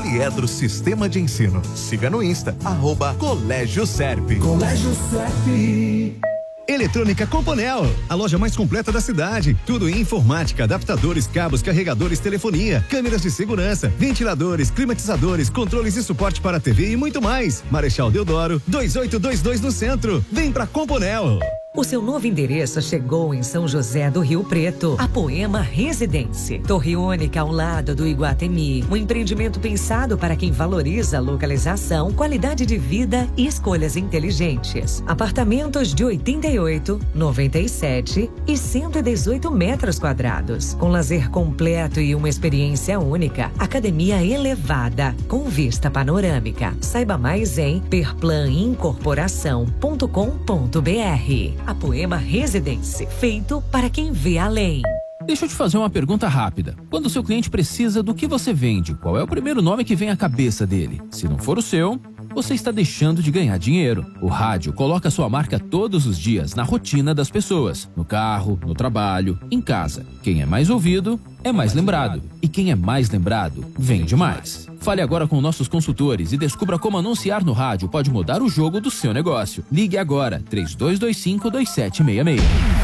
Poliedro Sistema de Ensino. Siga no Insta, @Colégio Serp. Colégio Serp. Eletrônica Componel, a loja mais completa da cidade. Tudo em informática, adaptadores, cabos, carregadores, telefonia, câmeras de segurança, ventiladores, climatizadores, controles e suporte para TV e muito mais. Marechal Deodoro, 2822 no centro. Vem pra Componel. O seu novo endereço chegou em São José do Rio Preto, a Poema Residência. Torre única ao lado do Iguatemi. Um empreendimento pensado para quem valoriza localização, qualidade de vida e escolhas inteligentes. Apartamentos de 88, 97 e 118 metros quadrados. Com lazer completo e uma experiência única. Academia elevada, com vista panorâmica. Saiba mais em perplanincorporação.com.br. A Poema Residência, feito para quem vê além. Deixa eu te fazer uma pergunta rápida. Quando o seu cliente precisa do que você vende, qual é o primeiro nome que vem à cabeça dele? Se não for o seu, você está deixando de ganhar dinheiro. O rádio coloca sua marca todos os dias na rotina das pessoas. No carro, no trabalho, em casa. Quem é mais ouvido, é mais lembrado. E quem é mais lembrado, vende mais. Fale agora com nossos consultores e descubra como anunciar no rádio pode mudar o jogo do seu negócio. Ligue agora, 3225-2766.